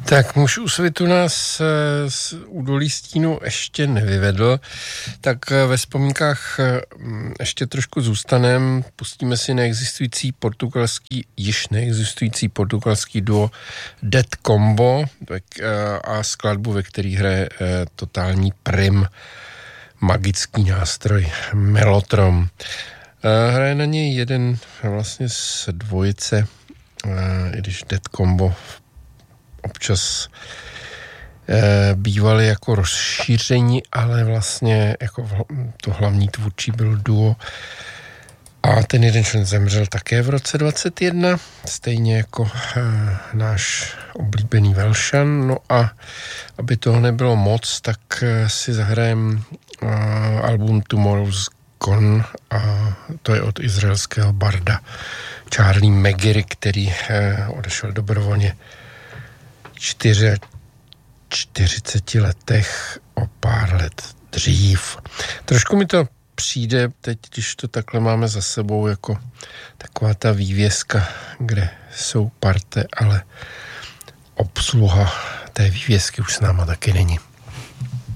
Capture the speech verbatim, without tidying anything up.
Tak muž Úsvitu nás z údolí stínu ještě nevyvedl, tak ve vzpomínkách ještě trošku zůstanem. Pustíme si neexistující portugalský, již neexistující portugalský duo Dead Combo a skladbu, ve který hraje totální prim, magický nástroj Mellotron. Hraje na něj jeden vlastně z dvojice, i když Dead Combo občas e, bývaly jako rozšíření, ale vlastně jako v, to hlavní tvůrčí byl duo. A ten jeden člen zemřel také v roce dvacet jedna, stejně jako e, náš oblíbený Velšan. No a aby toho nebylo moc, tak e, si zahrajem e, album Tomorrow's Gone, a to je od izraelského barda Charlie Megiry, který e, odešel dobrovolně čtyřiceti letech o pár let dřív. Trošku mi to přijde teď, když to takhle máme za sebou, jako taková ta vývězka, kde jsou parte, ale obsluha té vývězky už s náma taky není.